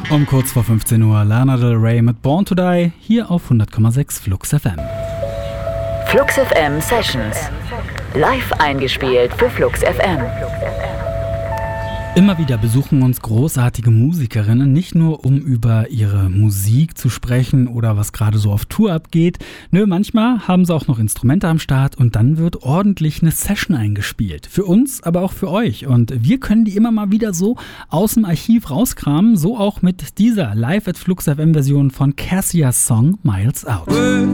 Um kurz vor 15 Uhr Lana Del Rey mit Born to Die, hier auf 100,6 Flux FM. Flux FM Sessions. Live eingespielt für Flux FM. Immer wieder besuchen uns großartige Musikerinnen, nicht nur um über ihre Musik zu sprechen oder was gerade so auf Tour abgeht. Nö, manchmal haben sie auch noch Instrumente am Start und dann wird ordentlich eine Session eingespielt. Für uns, aber auch für euch. Und wir können die immer mal wieder so aus dem Archiv rauskramen. So auch mit dieser Live at Flux FM Version von Cassias Song Miles Out.